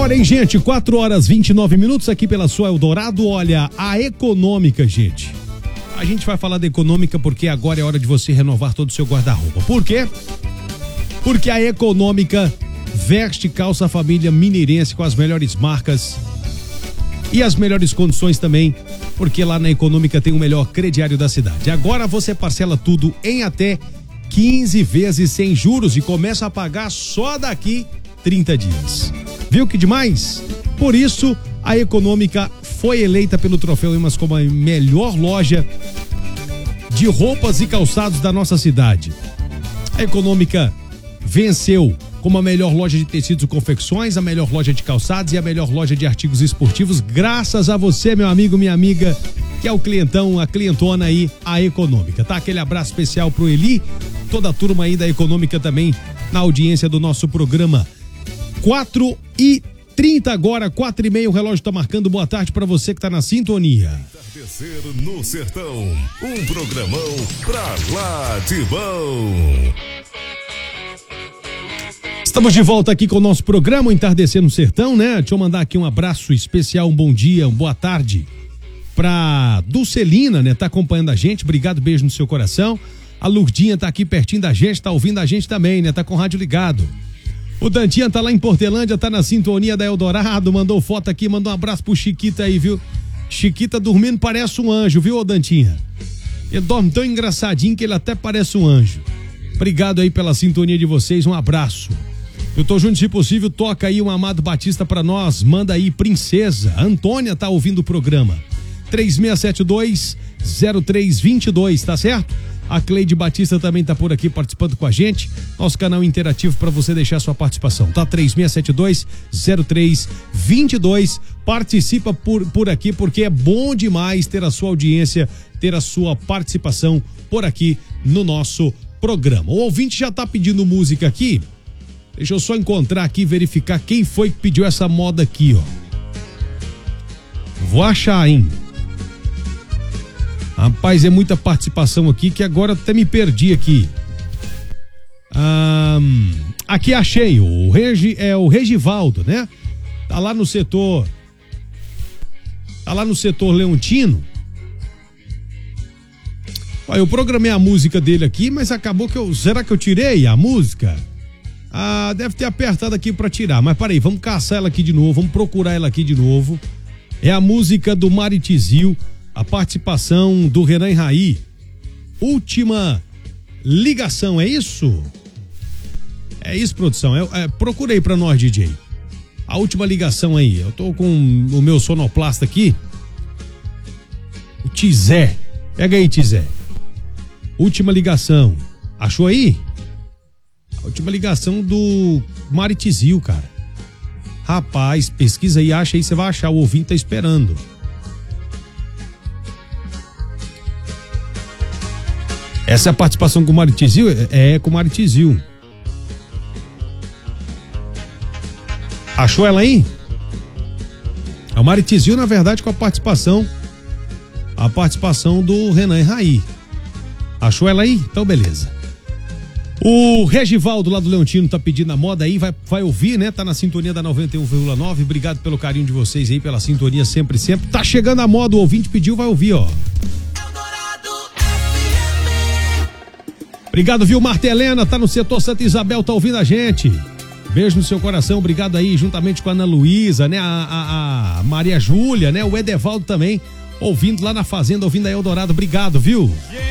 Agora, hein, gente? 4h29 aqui pela sua Eldorado. Olha, a Econômica, gente. A gente vai falar da Econômica porque agora é hora de você renovar todo o seu guarda-roupa. Por quê? Porque a Econômica veste calça família mineirense com as melhores marcas e as melhores condições também, porque lá na Econômica tem o melhor crediário da cidade. Agora você parcela tudo em até 15 vezes sem juros e começa a pagar só daqui 30 dias. Viu que demais? Por isso, a Econômica foi eleita pelo Troféu Emas como a melhor loja de roupas e calçados da nossa cidade. A Econômica venceu como a melhor loja de tecidos e confecções, a melhor loja de calçados e a melhor loja de artigos esportivos, graças a você, meu amigo, minha amiga, que é o clientão, a clientona aí, a Econômica, tá? Aquele abraço especial pro Eli, toda a turma aí da Econômica também na audiência do nosso programa. 4h30 agora, 4h30, o relógio tá marcando. Boa tarde pra você que tá na sintonia. Entardecer no Sertão, um programão pra lá de bom. Estamos de volta aqui com o nosso programa, o Entardecer no Sertão, né? Deixa eu mandar aqui um abraço especial, um bom dia, uma boa tarde pra Dulcelina, né? Tá acompanhando a gente, obrigado, beijo no seu coração. A Lurdinha tá aqui pertinho da gente, tá ouvindo a gente também, né? Tá com o rádio ligado. O Dantinha tá lá em Portelândia, tá na sintonia da Eldorado, mandou foto aqui, mandou um abraço pro Chiquita aí, viu? Chiquita dormindo parece um anjo, viu, ô Dantinha? Ele dorme tão engraçadinho que ele até parece um anjo. Obrigado aí pela sintonia de vocês, um abraço. Eu tô junto, se possível, toca aí um Amado Batista pra nós, manda aí Princesa. A Antônia tá ouvindo o programa. 3672-0322, tá certo? A Cleide Batista também tá por aqui participando com a gente. Nosso canal interativo para você deixar sua participação, tá? 3672-0322. Participa por aqui porque é bom demais ter a sua audiência, ter a sua participação por aqui no nosso programa. O ouvinte já tá pedindo música aqui. Deixa eu só encontrar aqui, verificar quem foi que pediu essa moda aqui, ó. Vou achar, hein? Rapaz, é muita participação aqui que agora até me perdi aqui. Aqui achei, o Regivaldo, né? Tá lá no setor Leontino. Olha, eu programei a música dele aqui, mas acabou que será que eu tirei a música? Deve ter apertado aqui pra tirar, mas peraí, vamos caçar ela aqui de novo, vamos procurar ela aqui de novo. É a música do Maritizil, a participação do Renan Raí. Última ligação, é isso? É isso, produção, procura aí pra nós, DJ. A última ligação aí, eu tô com o meu sonoplasta aqui. O Tizé, pega aí, Tizé. Última ligação, achou aí? A última ligação do Maritizil, cara. Rapaz, pesquisa aí, acha aí, você vai achar, o ouvinte tá esperando. Essa é a participação com o Maritizil? É com o Maritizil. Achou ela aí? É o Maritizil, na verdade, com a participação do Renan Raí. Achou ela aí? Então, beleza. O Regivaldo lá do Leontino tá pedindo a moda aí, vai ouvir, né? Tá na sintonia da 91,9. Obrigado pelo carinho de vocês aí, pela sintonia sempre. Tá chegando a moda, o ouvinte pediu, vai ouvir, ó. Obrigado, viu, Marta Helena, tá no setor Santa Isabel, tá ouvindo a gente. Beijo no seu coração, obrigado aí, juntamente com a Ana Luísa, né? A Maria Júlia, né? O Edevaldo também, ouvindo lá na fazenda, ouvindo a Eldorado, obrigado, viu?